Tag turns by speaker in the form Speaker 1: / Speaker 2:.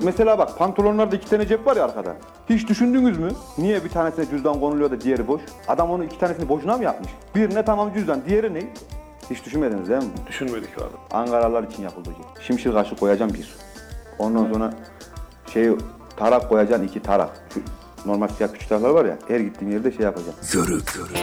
Speaker 1: Mesela bak pantolonlarda 2 tane cep var ya arkada. Hiç düşündünüz mü? Niye bir tanesine cüzdan konuluyor da diğeri boş? Adam onu 2 tanesini boşuna mı yapmış? Birine tamam cüzdan, diğeri ne? Hiç düşünmediniz değil mi?
Speaker 2: Düşünmedik abi.
Speaker 1: Ankaralılar için yapıldı hocam. Şimşir kaşık koyacaksın bir. Ondan sonra tarak koyacaksın 2 tarak. Şu normal siyah küçük taraklar var ya, her gittiğim yerde şey yapacaksın.
Speaker 3: Zörük.